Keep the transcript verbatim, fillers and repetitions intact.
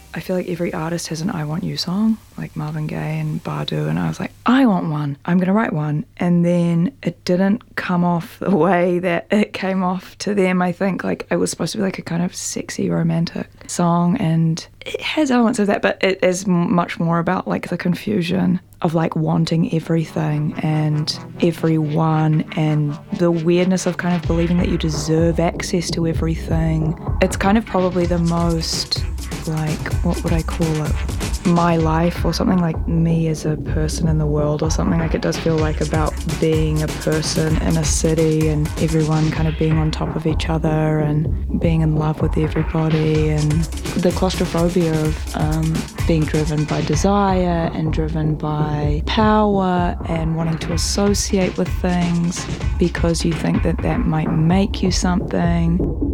I feel like every artist has an I Want You song, like Marvin Gaye and Badu, and I was like, I want one. I'm going to write one. And then it didn't come off the way that it came off to them, I think. Like, it was supposed to be like a kind of sexy, romantic song, and it has elements of that, but it is much more about like the confusion of like wanting everything and everyone, and the weirdness of kind of believing that you deserve access to everything. It's kind of probably the most, like, what would I call it? My life, or something like me as a person in the world, or something. Like, it does feel like about being a person in a city and everyone kind of being on top of each other and being in love with everybody, and the claustrophobia of um, being driven by desire and driven by power and wanting to associate with things because you think that that might make you something.